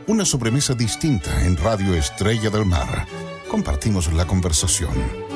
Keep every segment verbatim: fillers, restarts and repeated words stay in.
Una sobremesa distinta en Radio Estrella del Mar. Compartimos la conversación.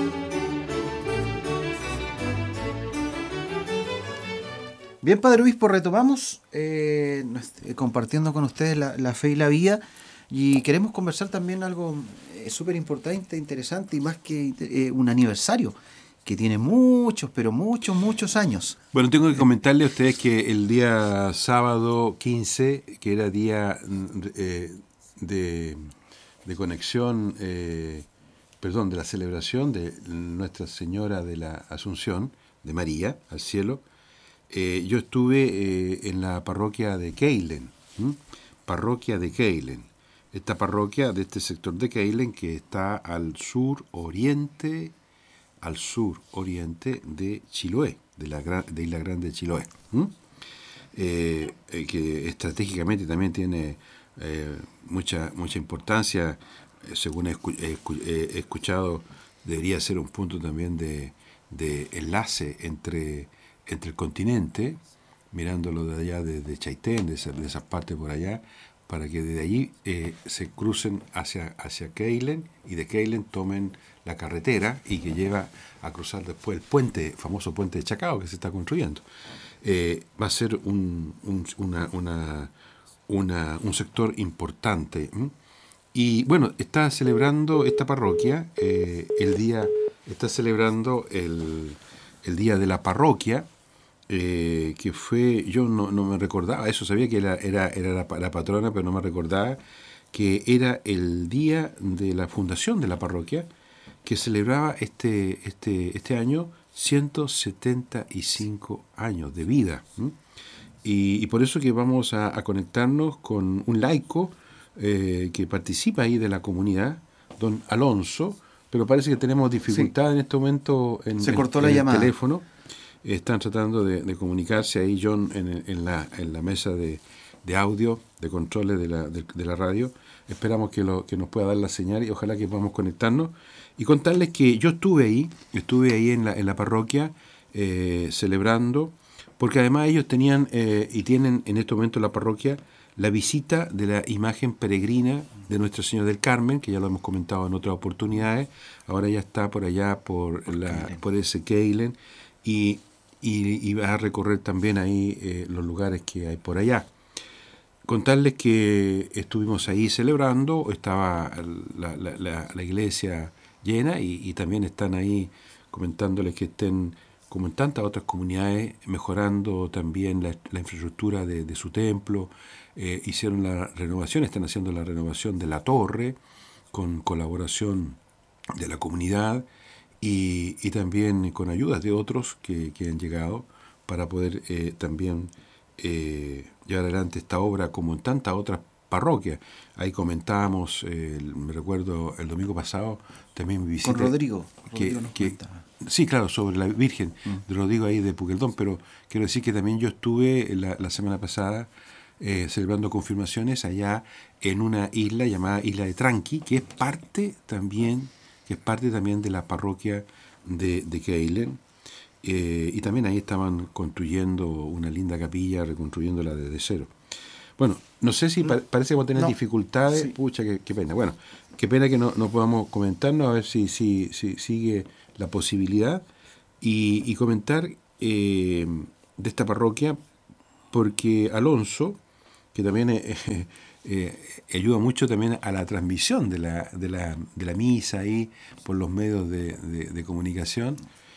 Bien, Padre Obispo, retomamos eh, compartiendo con ustedes la, la fe y la vida, y queremos conversar también algo eh, súper importante, interesante, y más que eh, un aniversario que tiene muchos, pero muchos, muchos años. Bueno, tengo que comentarle a ustedes que el día sábado quince, que era día eh, de, de conexión, eh, perdón, de la celebración de Nuestra Señora de la Asunción, de María, al cielo, eh, yo estuve eh, en la parroquia de Keilen, ¿m? parroquia de Keilen, esta parroquia de este sector de Keilen que está al sur oriente, al sur oriente de Chiloé, de la gran, de Isla Grande de Chiloé, eh, eh, que estratégicamente también tiene eh, mucha mucha importancia, eh, según he, escu- he, escu- he escuchado, debería ser un punto también de, de enlace entre, entre el continente, mirándolo de allá de, de Chaitén, de, esa, de esas partes por allá, para que desde allí eh, se crucen hacia, hacia Keilen, y de Keilen tomen la carretera y que lleva a cruzar después el puente, famoso puente de Chacao que se está construyendo. Eh, va a ser un, un, una, una, una, un sector importante. ¿m? Y bueno, está celebrando esta parroquia, eh, el día, está celebrando el, el día de la parroquia, eh, que fue, yo no, no me recordaba eso, sabía que era, era, era la, la patrona, pero no me recordaba que era el día de la fundación de la parroquia, que celebraba este, este, este año ciento setenta y cinco años de vida. Y, y por eso que vamos a, a conectarnos con un laico eh, que participa ahí de la comunidad, don Alonso, pero parece que tenemos dificultad sí. en este momento en, Se en, cortó en la el llamada. teléfono. Están tratando de, de comunicarse ahí, John, en, en, la, en la mesa de, de audio, de controles de la, de, de la radio. Esperamos que, lo, que nos pueda dar la señal y ojalá que podamos conectarnos. Y contarles que yo estuve ahí, estuve ahí en la, en la parroquia eh, celebrando, porque además ellos tenían eh, y tienen en este momento la parroquia la visita de la imagen peregrina de Nuestra Señora del Carmen, que ya lo hemos comentado en otras oportunidades. Ahora ya está por allá, por, la, por ese Keilen, y, y, y va a recorrer también ahí eh, los lugares que hay por allá. Contarles que estuvimos ahí celebrando, estaba la, la, la, la iglesia llena y, y también están ahí comentándoles que estén, como en tantas otras comunidades, mejorando también la, la infraestructura de, de su templo. Eh, hicieron la renovación, están haciendo la renovación de la torre con colaboración de la comunidad y, y también con ayudas de otros que, que han llegado para poder eh, también eh, llevar adelante esta obra como en tantas otras parroquias. Ahí comentábamos, eh, me recuerdo el domingo pasado, también mi visita. Con Rodrigo. Que, Rodrigo nos que, comentaba. Sí, claro, sobre la Virgen Mm. de Rodrigo ahí de Puqueldón, pero quiero decir que también yo estuve la, la semana pasada eh, celebrando confirmaciones allá en una isla llamada Isla de Tranqui, que es parte también, que es parte también de la parroquia de, de Keilen. Eh, y también ahí estaban construyendo una linda capilla, reconstruyéndola desde cero. Bueno, no sé si pa- parece que vamos a tener No. dificultades. Sí. Pucha, qué, qué pena. Bueno, qué pena que no, no podamos comentarnos, a ver si, si, si sigue la posibilidad. Y, y comentar eh, de esta parroquia, porque Alonso, que también eh, eh, ayuda mucho también a la transmisión de la, de la, de la misa ahí por los medios de, de, de comunicación,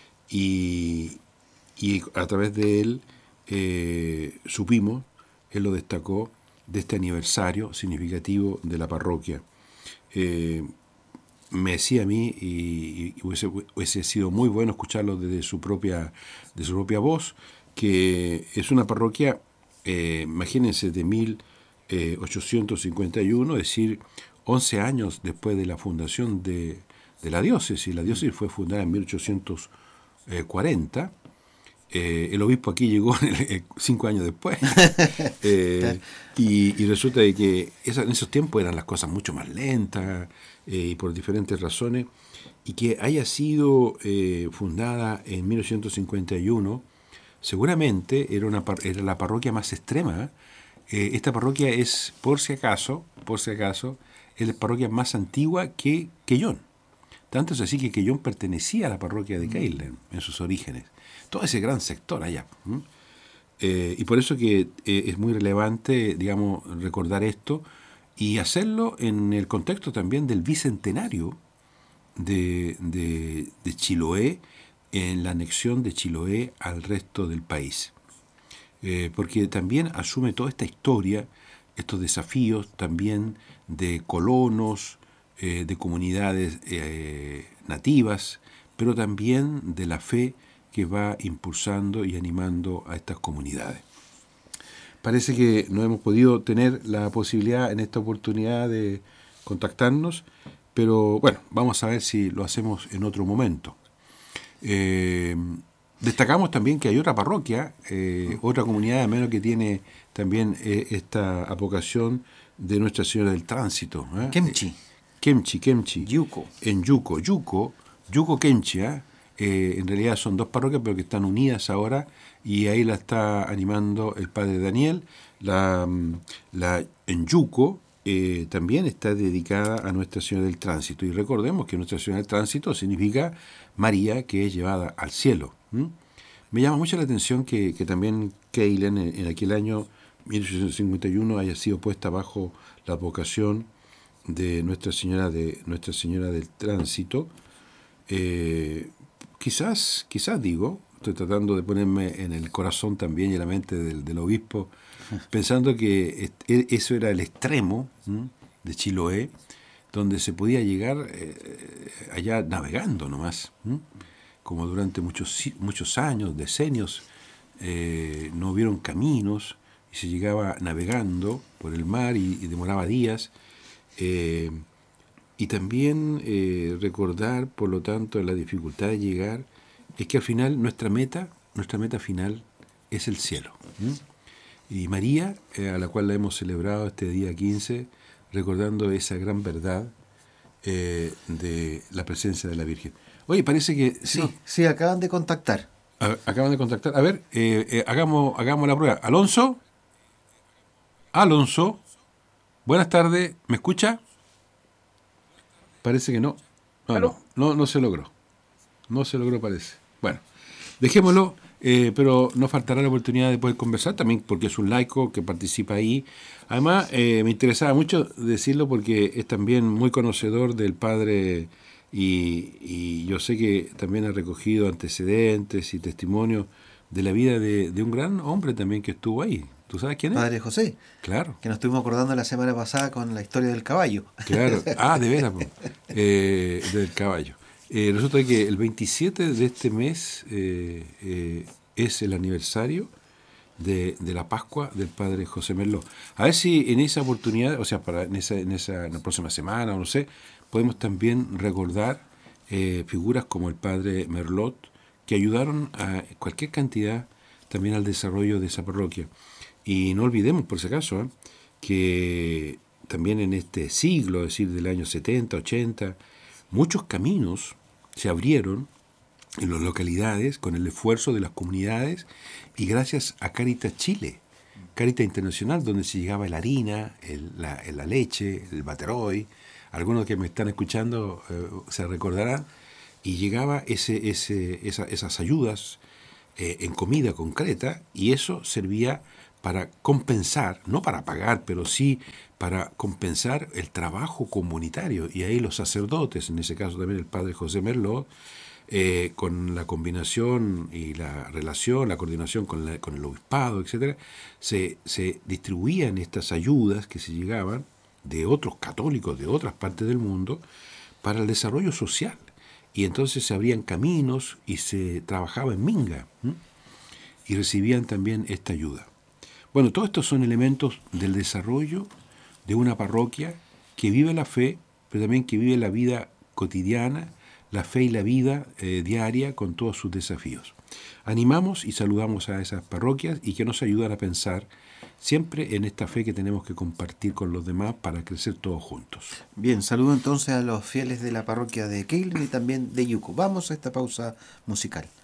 y, y a través de él eh, supimos, él lo destacó, de este aniversario significativo de la parroquia. Eh, me decía a mí, y, y hubiese, hubiese sido muy bueno escucharlo desde su propia, de su propia voz, que es una parroquia, eh, imagínense, de mil ochocientos cincuenta y uno, es decir, once años después de la fundación de, de la diócesis. La diócesis fue fundada en mil ochocientos cuarenta. Eh, el obispo aquí llegó eh, cinco años después. eh, y, y resulta de que esa, en esos tiempos eran las cosas mucho más lentas eh, y por diferentes razones, y que haya sido eh, fundada en mil ochocientos cincuenta y uno, seguramente era, una, era la parroquia más extrema Eh, esta parroquia es, por si acaso, por si acaso, es la parroquia más antigua que Quellón. Tanto es así que Quellón pertenecía a la parroquia de Keilen en sus orígenes. Todo ese gran sector allá. ¿Mm? Eh, y por eso que eh, es muy relevante, digamos, recordar esto y hacerlo en el contexto también del bicentenario de, de, de Chiloé, en la anexión de Chiloé al resto del país. Eh, porque también asume toda esta historia, estos desafíos también de colonos, eh, de comunidades eh, nativas, pero también de la fe que va impulsando y animando a estas comunidades. Parece que no hemos podido tener la posibilidad en esta oportunidad de contactarnos, pero bueno, vamos a ver si lo hacemos en otro momento. Eh, destacamos también que hay otra parroquia, eh, otra comunidad al menos que tiene también eh, esta advocación de Nuestra Señora del Tránsito. ¿eh? Kemchi. Kemchi, Kemchi. Yuco. En Yuco, Yuco, Yuco Kemchi, ¿eh? Eh, en realidad son dos parroquias, pero que están unidas ahora, y ahí la está animando el padre Daniel. La, la en Yuco eh, también está dedicada a Nuestra Señora del Tránsito. Y recordemos que Nuestra Señora del Tránsito significa María que es llevada al cielo. ¿Mm? Me llama mucho la atención que, que también Keilen en, en aquel año mil ochocientos cincuenta y uno haya sido puesta bajo la advocación de Nuestra Señora de Nuestra Señora del Tránsito. Eh, quizás, quizás digo, estoy tratando de ponerme en el corazón también y en la mente del, del obispo, pensando que est- eso era el extremo ¿m? de Chiloé, donde se podía llegar eh, allá navegando nomás, ¿m? como durante muchos muchos años, decenios, eh, no hubieron caminos y se llegaba navegando por el mar y, y demoraba días. Eh, y también eh, recordar, por lo tanto, la dificultad de llegar, es que al final nuestra meta, nuestra meta final es el cielo. ¿Mm? Y María, eh, a la cual la hemos celebrado este día quince, recordando esa gran verdad eh, de la presencia de la Virgen. Oye, parece que... Sí, no, sí, acaban de contactar. a- acaban de contactar. A ver, eh, eh, hagamos, hagamos la prueba. Alonso, Alonso, buenas tardes, ¿me escucha? Parece que no. No, no, no, no se logró. No se logró, parece. Bueno, dejémoslo, eh, pero no faltará la oportunidad de poder conversar también, porque es un laico que participa ahí. Además, eh, me interesaba mucho decirlo porque es también muy conocedor del padre y, y yo sé que también ha recogido antecedentes y testimonios de la vida de, de un gran hombre también que estuvo ahí. ¿Tú sabes quién es? Padre José, Claro. que nos estuvimos acordando la semana pasada con la historia del caballo. Claro, ah, de veras, po. eh, del caballo. Eh, resulta que el veintisiete de este mes eh, eh, es el aniversario de, de la Pascua del Padre José Merlot. A ver si en esa oportunidad, o sea, para en esa, en esa en la próxima semana o no sé, podemos también recordar eh, figuras como el Padre Merlot que ayudaron a cualquier cantidad también al desarrollo de esa parroquia. Y no olvidemos, por si acaso, ¿eh? que también en este siglo, es decir, del año setenta, ochenta, muchos caminos se abrieron en las localidades con el esfuerzo de las comunidades y gracias a Caritas Chile, Caritas Internacional, donde se llegaba la harina, el, la, la leche, el bateroy. Algunos que me están escuchando eh, se recordarán, y llegaba ese, ese, esa, esas ayudas eh, en comida concreta, y eso servía para compensar, no para pagar, pero sí para compensar el trabajo comunitario. Y ahí los sacerdotes, en ese caso también el padre José Merlot, eh, con la combinación y la relación, la coordinación con, la, con el obispado, etcétera, se, se distribuían estas ayudas que se llegaban de otros católicos de otras partes del mundo para el desarrollo social. Y entonces se abrían caminos y se trabajaba en minga, ¿m? y recibían también esta ayuda. Bueno, todos estos son elementos del desarrollo de una parroquia que vive la fe, pero también que vive la vida cotidiana, la fe y la vida eh, diaria con todos sus desafíos. Animamos y saludamos a esas parroquias y que nos ayudan a pensar siempre en esta fe que tenemos que compartir con los demás para crecer todos juntos. Bien, saludo entonces a los fieles de la parroquia de Keilen y también de Yuco. Vamos a esta pausa musical.